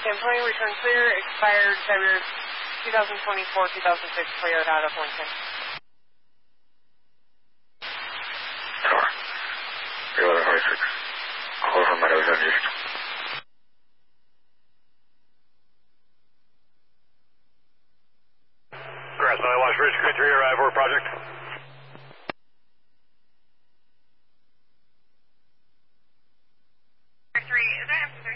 Champlain, return clear, expired February 2024-2006 Toyota out of Lincoln. Tower. 1126. Call from Meadows on East. Grass Valley Wash Ridge, Crew 3, arrive for project. Is that MC3?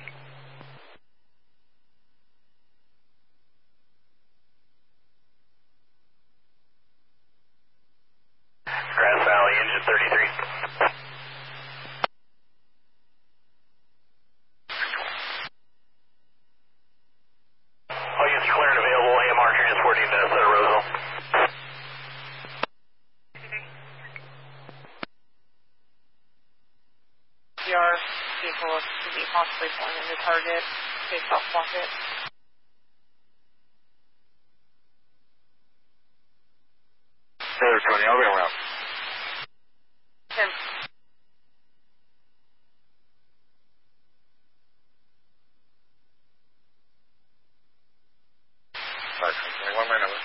Grass Valley, engine 33. All units clear and available, AMR transporting to Santa Rosa. PR vehicle to be possibly pulling into target based off pocket. There's Tony, I'll be around. Tim. Alright, 21 my number.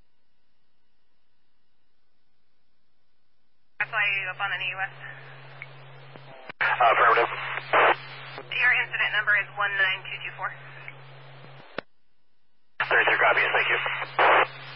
That's why you up on the US. Affirmative. Your incident number is 19224. 33 copies, thank you.